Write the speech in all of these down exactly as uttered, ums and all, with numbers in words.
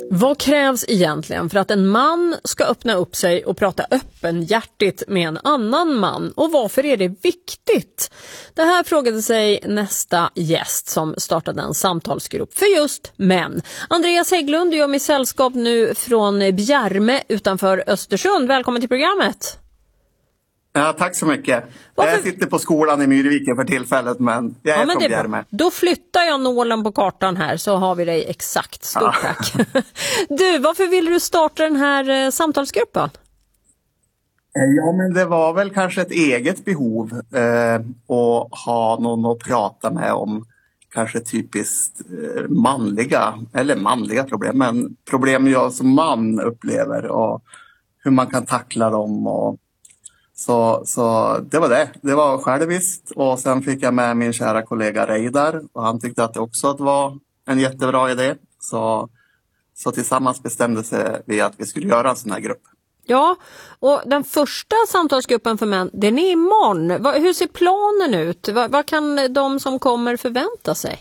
Vad krävs egentligen för att en man ska öppna upp sig och prata öppenhjärtigt med en annan man? Och varför är det viktigt? Det här frågade sig nästa gäst som startade en samtalsgrupp för just män. Andreas Hägglund gör mig sällskap nu från Bjärme utanför Östersund. Välkommen till programmet. Ja, tack så mycket. Varför? Jag sitter på skolan i Myrviken för tillfället, men jag är ja, men från Bjärme. Då flyttar jag nålen på kartan här så har vi dig exakt. Stort ja. Tack. Du, varför vill du starta den här eh, samtalsgruppen? Ja, men det var väl kanske ett eget behov eh, att ha någon att prata med om kanske typiskt eh, manliga, eller manliga problem, men problem jag som man upplever och hur man kan tackla dem och Så, så det var det. Det var själviskt och sen fick jag med min kära kollega Reidar och han tyckte att det också att var en jättebra idé. Så, så tillsammans bestämde sig vi att vi skulle göra en sån här grupp. Ja, och den första samtalsgruppen för män, den är imorgon. Hur ser planen ut? Vad, vad kan de som kommer förvänta sig?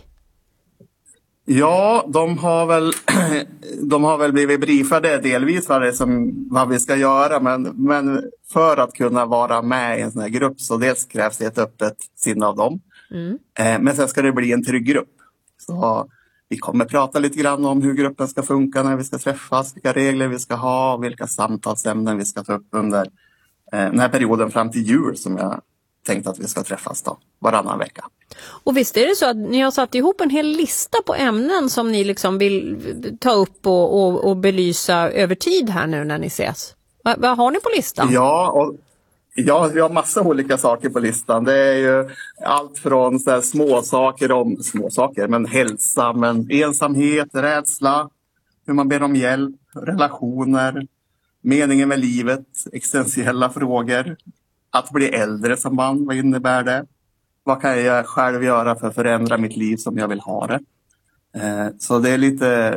Ja, de har väl de har väl blivit briefade delvis vad det är som vad vi ska göra, men men för att kunna vara med i en sån här grupp så dels krävs det ett öppet sinne av dem. Mm. Eh, men sen ska det bli en trygg grupp. Så vi kommer prata lite grann om hur gruppen ska funka när vi ska träffas, vilka regler vi ska ha, vilka samtalsämnen vi ska ta upp under eh, den här perioden fram till jul som jag tänkt att vi ska träffas då varannan vecka. Och visst är det så att ni har satt ihop en hel lista på ämnen som ni liksom vill ta upp och, och, och belysa över tid här nu när ni ses. Va, vad har ni på listan? Ja, och, ja, vi har massa olika saker på listan. Det är ju allt från så här små saker om små saker, men hälsa, men ensamhet, rädsla, hur man ber om hjälp, relationer, meningen med livet, existentiella frågor. Att bli äldre som man, vad innebär det? Vad kan jag själv göra för att förändra mitt liv som jag vill ha det? Eh, så det är lite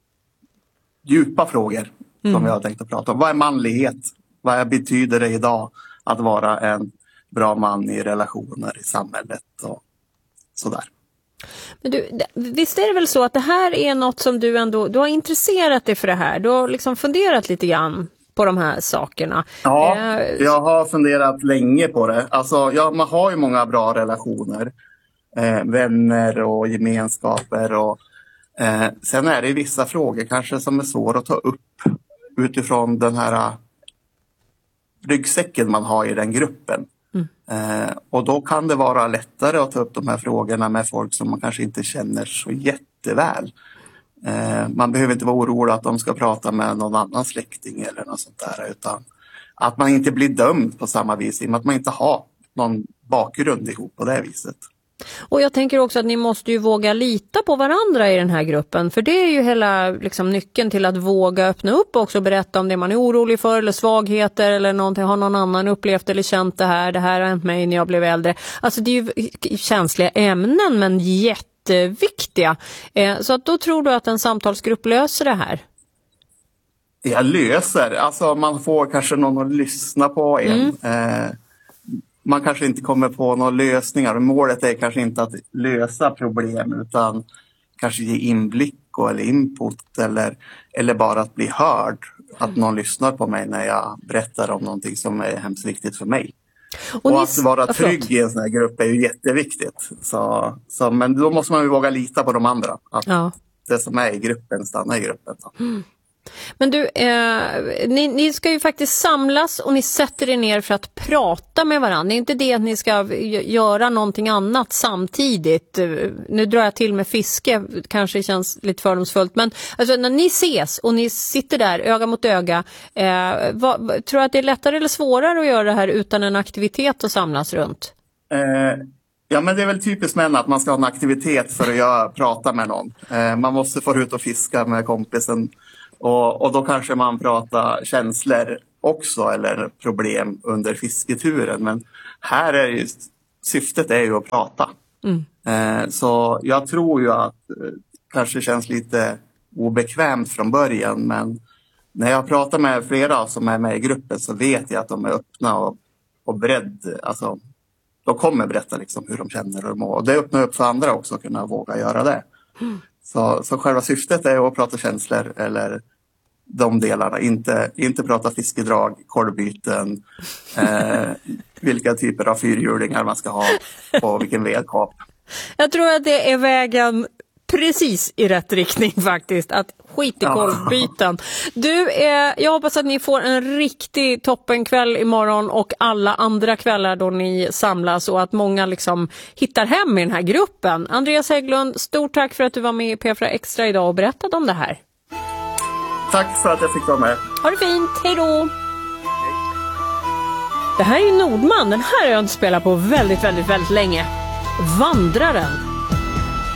djupa frågor som mm. jag har tänkt att prata om. Vad är manlighet? Vad betyder det idag att vara en bra man i relationer i samhället och sådär? Men du, visst är det väl så att det här är något som du ändå, du har intresserat dig för det här. Du har liksom funderat lite grann på de här sakerna. Ja, jag har funderat länge på det. Alltså, ja, man har ju många bra relationer. Eh, vänner och gemenskaper. Och, eh, sen är det vissa frågor kanske som är svåra att ta upp utifrån den här ryggsäcken man har i den gruppen. Mm. Eh, och då kan det vara lättare att ta upp de här frågorna med folk som man kanske inte känner så jätteväl. Eh, man behöver inte vara orolig att de ska prata med någon annan släkting eller något sånt där, utan att man inte blir dömd på samma vis, i och med att man inte har någon bakgrund ihop på det viset. Och jag tänker också att ni måste ju våga lita på varandra i den här gruppen, för det är ju hela liksom, nyckeln till att våga öppna upp och också berätta om det man är orolig för eller svagheter eller någonting, har någon annan upplevt eller känt det här, det här har hänt mig när jag blev äldre. Alltså det är ju känsliga ämnen, men jätte viktiga. Så att då tror du att en samtalsgrupp löser det här? Jag löser. Alltså man får kanske någon att lyssna på en. Mm. Eh, man kanske inte kommer på några lösningar. Målet är kanske inte att lösa problem, utan kanske ge inblick och, eller input eller, eller bara att bli hörd. Att någon lyssnar på mig när jag berättar om någonting som är hemskt viktigt för mig. Och, och att vara trygg i en sån här grupp är ju jätteviktigt. Så, så, men då måste man ju våga lita på de andra. Att ja. Det som är i gruppen stannar i gruppen. Mm. Men du, eh, ni, ni ska ju faktiskt samlas och ni sätter er ner för att prata med varandra. Det är inte det att ni ska göra någonting annat samtidigt. Nu drar jag till med fiske, kanske känns lite fördomsfullt. Men alltså, när ni ses och ni sitter där öga mot öga, eh, vad, tror du att det är lättare eller svårare att göra det här utan en aktivitet att samlas runt? Eh, ja, men det är väl typiskt män att man ska ha en aktivitet för att göra, prata med någon. Eh, man måste få ut och fiska med kompisen. Och, och då kanske man pratar känslor också eller problem under fisketuren. Men här är ju, syftet är ju att prata. Mm. Eh, så jag tror ju att eh, kanske känns lite obekvämt från början. Men när jag pratar med flera som är med i gruppen så vet jag att de är öppna och, och beredda. Alltså, de kommer berätta liksom hur de känner och mår. Och det öppnar upp för andra också att kunna våga göra det. Mm. Så, så själva syftet är att prata känslor eller de delarna. Inte, inte prata fiskedrag, korvbyten, eh, vilka typer av fyrhjulingar man ska ha och vilken vedkap. Jag tror att det är vägen precis i rätt riktning faktiskt, att skit i korvbyten. Du, eh, jag hoppas att ni får en riktig toppenkväll imorgon och alla andra kvällar då ni samlas och att många liksom hittar hem i den här gruppen. Andreas Hägglund, stort tack för att du var med i P fyra Extra idag och berättade om det här. Tack för att jag fick vara med. Ha det fint, hej då! Det här är ju Nordman, den här har jag inte spelat på väldigt, väldigt, väldigt länge. Vandraren.